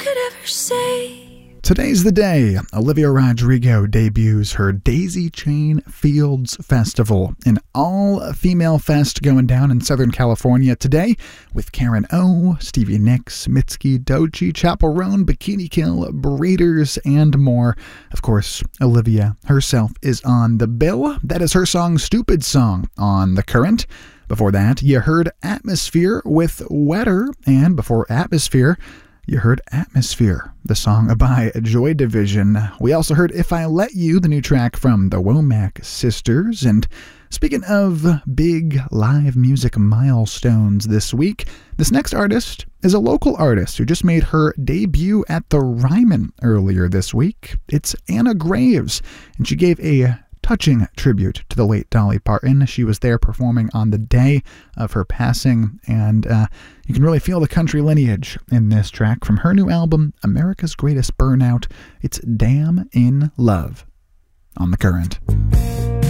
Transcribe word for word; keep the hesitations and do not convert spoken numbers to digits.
could ever say. Today's the day Olivia Rodrigo debuts her Daisy Chain Fields Festival, an all-female fest going down in Southern California today with Karen O, Stevie Nicks, Mitski, Doechii, Chappell Roan, Bikini Kill, Breeders, and more. Of course, Olivia herself is on the bill. That is her song Stupid Song on The Current. Before that, you heard Atmosphere with Wetter, and before Atmosphere, you heard Atmosphere, the song by Joy Division. We also heard If I Let You, the new track from the Womack Sisters. And speaking of big live music milestones this week, this next artist is a local artist who just made her debut at the Ryman earlier this week. It's Anna Graves, and she gave a touching tribute to the late Dolly Parton. She was there performing on the day of her passing, and uh, you can really feel the country lineage in this track from her new album, America's Greatest Burnout. It's Damn in Love on The Current.